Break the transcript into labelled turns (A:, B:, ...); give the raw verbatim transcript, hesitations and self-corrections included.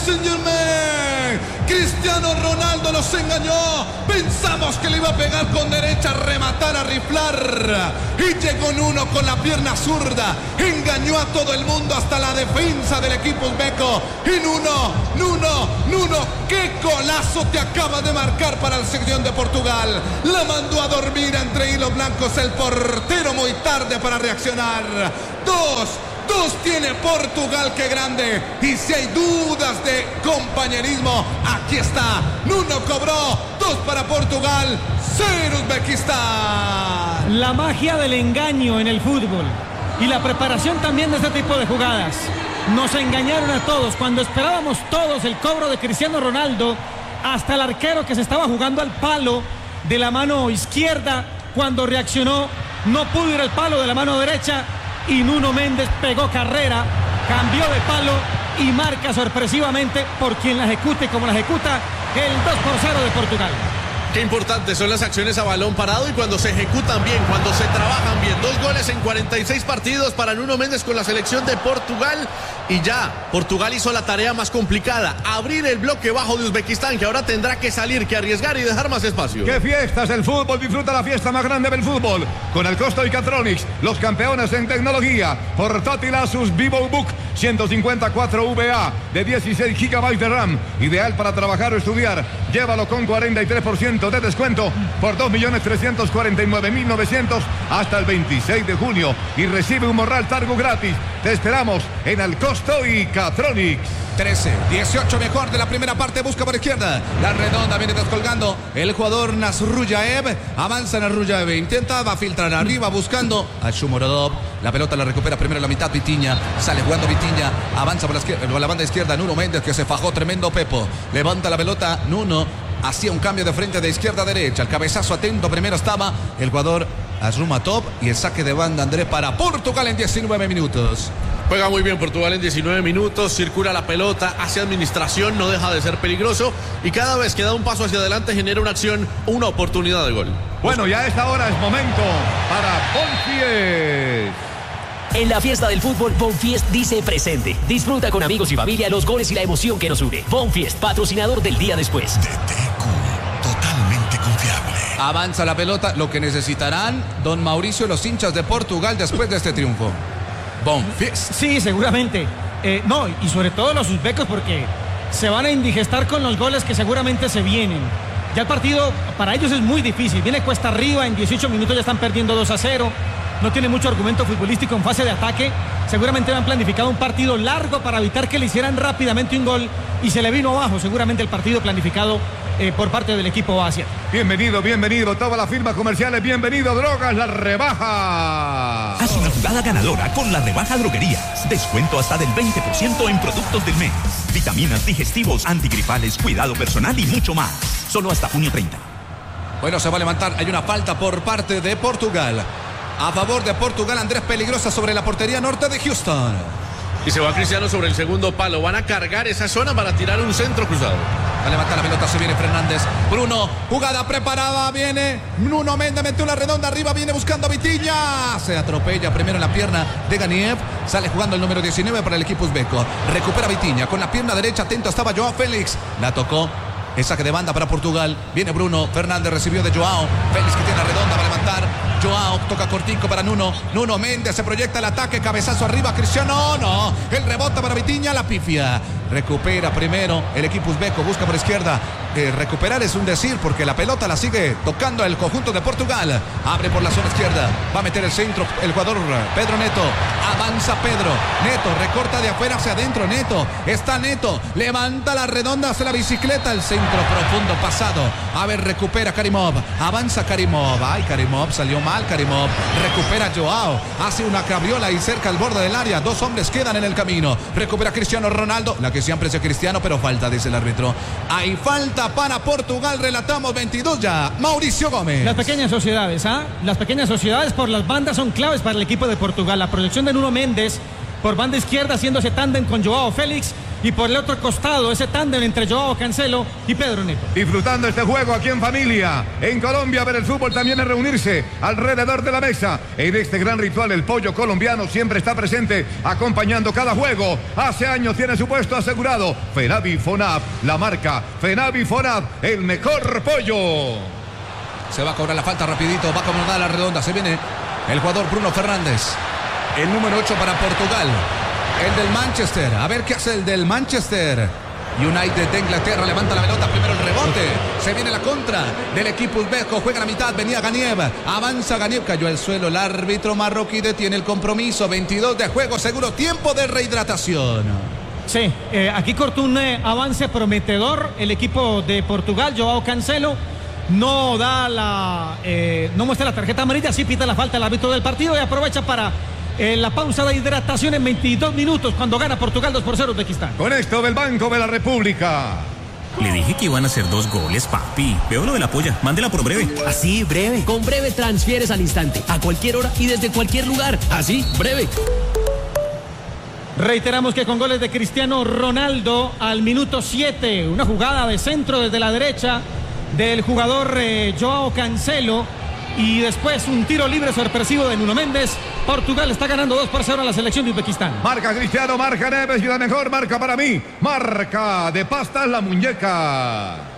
A: Saint-Germain. Cristiano Ronaldo los engañó. Pensamos que le iba a pegar con derecha, a rematar, a riflar. Y llegó Nuno con la pierna zurda. Engañó a todo el mundo, hasta la defensa del equipo uzbeco. Y Nuno, Nuno, Nuno, qué golazo te acaba de marcar para la selección de Portugal. La mandó a dormir entre hilos blancos el portero, muy tarde para reaccionar. Dos. Dos tiene Portugal, qué grande. Y si hay dudas de compañerismo, aquí está. Nuno cobró. Dos para Portugal, cero Uzbekistán.
B: La magia del engaño en el fútbol y la preparación también de este tipo de jugadas. Nos engañaron a todos. Cuando esperábamos todos el cobro de Cristiano Ronaldo, hasta el arquero que se estaba jugando al palo de la mano izquierda, cuando reaccionó, no pudo ir al palo de la mano derecha. Y Nuno Méndez pegó carrera, cambió de palo y marca sorpresivamente por quien la ejecute como la ejecuta, el dos por cero de Portugal.
C: Qué importantes son las acciones a balón parado y cuando se ejecutan bien, cuando se trabajan bien. Dos goles en cuarenta y seis partidos para Nuno Méndez con la selección de Portugal. Y ya, Portugal hizo la tarea más complicada, abrir el bloque bajo de Uzbekistán, que ahora tendrá que salir, que arriesgar y dejar más espacio.
D: ¡Qué fiestas el fútbol! Disfruta la fiesta más grande del fútbol con el Costo y Catronics, los campeones en tecnología. Portátil Asus VivoBook ciento cincuenta y cuatro V A de dieciséis gigabytes de RAM, ideal para trabajar o estudiar. Llévalo con cuarenta y tres por ciento de descuento por dos millones trescientos cuarenta y nueve mil novecientos hasta el veintiséis de junio y recibe un morral Targo gratis. Te esperamos en el Costo y Catronics.
A: trece, dieciocho mejor de la primera parte, busca por izquierda, la redonda viene descolgando el jugador Nasrullaev, avanza Nasrullaev, intenta, va a filtrar arriba buscando a Shomurodov, la pelota la recupera primero en la mitad Vitinha, sale jugando Vitinha, avanza por la, izquierda, por la banda izquierda Nuno Méndez, que se fajó tremendo Pepo, levanta la pelota Nuno, hacía un cambio de frente de izquierda a derecha, el cabezazo atento, primero estaba el jugador Azrumatov y el saque de banda André para Portugal en diecinueve minutos.
C: Juega muy bien Portugal en diecinueve minutos, circula la pelota, hace administración, no deja de ser peligroso y cada vez que da un paso hacia adelante genera una acción, una oportunidad de gol.
D: Bueno, ya a esta hora es momento para Bonfiest.
E: En la fiesta del fútbol, Bonfiest dice presente. Disfruta con amigos y familia los goles y la emoción que nos une. Bonfiest, patrocinador del día después.
F: D T Q, totalmente confiable.
A: Avanza la pelota, lo que necesitarán don Mauricio y los hinchas de Portugal después de este triunfo. Bonfiest.
B: Sí, seguramente. Eh, no, y sobre todo los uzbecos, porque se van a indigestar con los goles que seguramente se vienen. Ya el partido para ellos es muy difícil. Viene cuesta arriba, en dieciocho minutos ya están perdiendo dos a cero. No tiene mucho argumento futbolístico en fase de ataque. Seguramente han planificado un partido largo para evitar que le hicieran rápidamente un gol y se le vino abajo seguramente el partido planificado eh, por parte del equipo Asia.
D: Bienvenido, bienvenido, todas las firmas comerciales, bienvenido Drogas, la rebaja.
F: Haz una jugada ganadora con la rebaja Droguerías. Descuento hasta del veinte por ciento en productos del mes. Vitaminas, digestivos, antigripales, cuidado personal y mucho más. Solo hasta junio treinta.
A: Bueno, se va a levantar, hay una falta por parte de Portugal. A favor de Portugal, Andrés, peligrosa sobre la portería norte de Houston.
C: Y se va Cristiano sobre el segundo palo. Van a cargar esa zona para tirar un centro cruzado.
A: Va a levantar la pelota, se viene Fernández. Bruno, jugada preparada, viene Nuno Méndez, mete una redonda arriba, viene buscando a Vitinha. Se atropella primero en la pierna de Ganiev. Sale jugando el número diecinueve para el equipo uzbeco. Recupera Vitinha con la pierna derecha, atento estaba Joao Félix. La tocó. El saque de banda para Portugal. Viene Bruno Fernández, recibió de Joao Félix, que tiene la redonda, va a levantar. Joao toca cortico para Nuno. Nuno Méndez se proyecta el ataque, cabezazo arriba. Cristiano, no. El rebote para Vitinha, la pifia. Recupera primero el equipo uzbeco, busca por izquierda. Eh, recuperar es un decir porque la pelota la sigue tocando el conjunto de Portugal. Abre por la zona izquierda, va a meter el centro el jugador Pedro Neto. Avanza Pedro Neto, recorta de afuera hacia adentro. Neto, está Neto, levanta la redonda hacia la bicicleta. El centro profundo pasado. A ver, recupera Karimov, avanza Karimov. Ay, Karimov salió mal. Karimov recupera Joao, hace una cabriola y cerca al borde del área. Dos hombres quedan en el camino. Recupera Cristiano Ronaldo, la que siempre es de Cristiano, pero falta, dice el árbitro. Hay falta para Portugal, relatamos veintidós ya. Mauricio Gómez.
B: Las pequeñas sociedades, ¿ah? ¿eh? Las pequeñas sociedades por las bandas son claves para el equipo de Portugal. La proyección de Nuno Méndez por banda izquierda haciéndose tándem con Joao Félix y por el otro costado ese tándem entre Joao Cancelo y Pedro Neto.
D: Disfrutando este juego aquí en familia. En Colombia, ver el fútbol también es reunirse alrededor de la mesa. En este gran ritual, el pollo colombiano siempre está presente, acompañando cada juego. Hace años tiene su puesto asegurado. Fenavi Fonab, la marca Fenavi Fonab, el mejor pollo.
A: Se va a cobrar la falta rapidito, va a acomodar la redonda. Se viene el jugador Bruno Fernández, el número ocho para Portugal. El del Manchester, a ver qué hace el del Manchester United de Inglaterra. Levanta la pelota, primero el rebote, se viene la contra del equipo uzbeco, juega a la mitad, venía Ganiev, avanza Ganiev, cayó al suelo, el árbitro marroquí detiene el compromiso. Veintidós de juego, seguro tiempo de rehidratación.
B: Sí, eh, aquí cortó un eh, avance prometedor el equipo de Portugal. Joao Cancelo no da la eh, no muestra la tarjeta amarilla, sí pita la falta el árbitro del partido y aprovecha para eh, la pausa de hidratación en veintidós minutos cuando gana Portugal dos por cero Uzbekistán.
D: Con esto del Banco de la República.
G: Le dije que iban a ser dos goles, papi. Veo lo de la polla, mándela por Breve.
E: Así, Breve. Con Breve transfieres al instante, a cualquier hora y desde cualquier lugar. Así, Breve.
B: Reiteramos que con goles de Cristiano Ronaldo al minuto siete, una jugada de centro desde la derecha del jugador eh, Joao Cancelo y después un tiro libre sorpresivo de Nuno Méndez. Portugal está ganando dos por cero a la selección de Uzbekistán.
D: Marca Cristiano, marca Neves y la mejor marca para mí, marca de pasta la muñeca.